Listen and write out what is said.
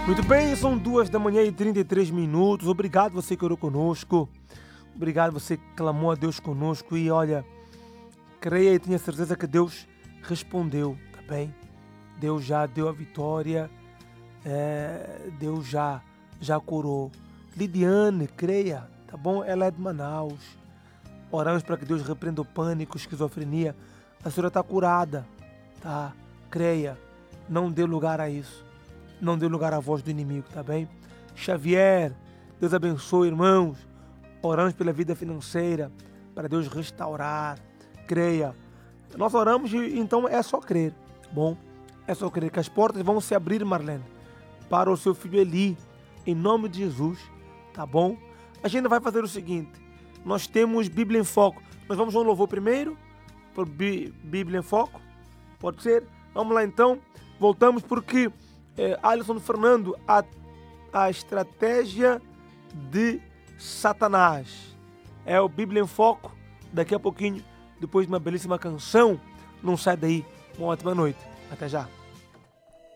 Muito bem, são 2h33. Obrigado você que orou conosco. Obrigado você que clamou a Deus conosco. E olha, creia e tenha certeza que Deus respondeu, tá bem? Deus já deu a vitória. Deus já curou. Lidiane, creia, tá bom? Ela é de Manaus. Oramos para que Deus repreenda o pânico, esquizofrenia. A senhora está curada, tá? Creia, não dê lugar a isso. Não dê lugar à voz do inimigo, tá bem? Xavier, Deus abençoe, irmãos. Oramos pela vida financeira, para Deus restaurar. Creia. Nós oramos e então é só crer, tá bom? É só crer que as portas vão se abrir, Marlene, para o seu filho Eli, em nome de Jesus, tá bom? A gente vai fazer o seguinte, nós temos Bíblia em Foco. Nós vamos a um louvor primeiro, por Bíblia em Foco, pode ser? Vamos lá então, voltamos porque Alisson Fernando, a estratégia de Satanás. É o Bíblia em Foco, daqui a pouquinho, depois de uma belíssima canção. Não sai daí, uma ótima noite. Até já.